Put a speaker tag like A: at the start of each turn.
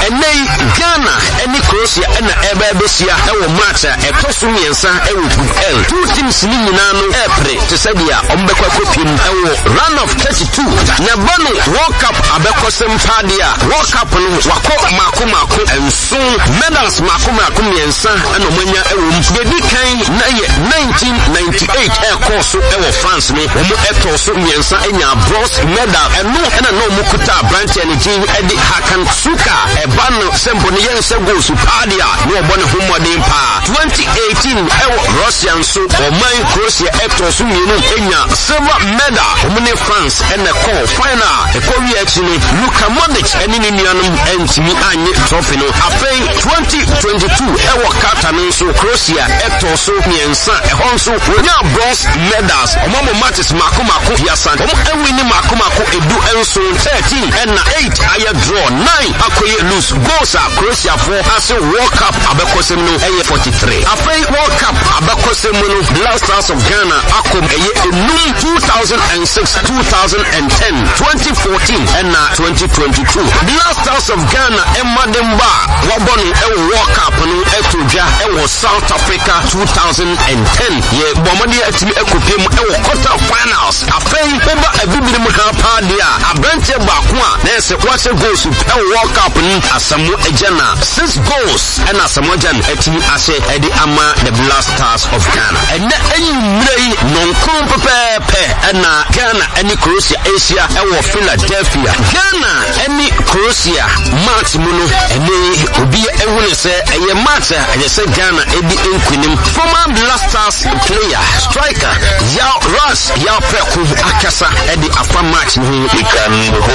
A: Enei Ghana eni Croatia ena ebe besia ewo match etoso miensa ewo group L. Two teams ni nyina no epre te said ya ombekwa kopim ewo run of 32 na bano World Cup abekosem padia World Cup no wako mako enso medals mako miensa ena omanya ewo dedi kan na ye 1998 ekoso ewo France ni omo etoso miensa enya bronze medal eno ena no mukuta branch energy edi Hakan Suka ebano sembo ni yense goals padia no obone homodin pa 2018 ewo Russian so oman Croatia etoso mienu enya silver medal omune France ena call final ekowi achini Luka Modric eni ni nuanum entimi anye trophy no afei 2022 ewo Qatar no so Croatia etoso miensa ehonso wonya bronze medals omo matches mako piasan omo ewini mako edu enso 13 ena 8 aya draw 9 akoye lose goals a Croatia for as World Cup abekosem no eye 43 afei World Cup abekosem no Black Stars of Ghana akom eye enum 2006 2010 2014 ena 2022 Black Stars of Ghana emademba wabonu ewo World Cup no etoja ewo South Africa 2010 ye bomodi atimi ekopiem ewo quarter finals afei oba abibiri mu ha dia abrante baako a na ese kwase goals ewo World Cup ni asamo ejana 6 goals and asamo jan atimi ase edi ama the Black Stars of Ghana ene enyimrei nonkon pepepe na Ghana eni Croatia Asia ewo Philadelphia Ghana eni Croatia match muno ene obi ehune se eye match eye Ghana edi enkunim former Black Stars player striker Yao Rush Yao Preku akasa edi afa match ni ikan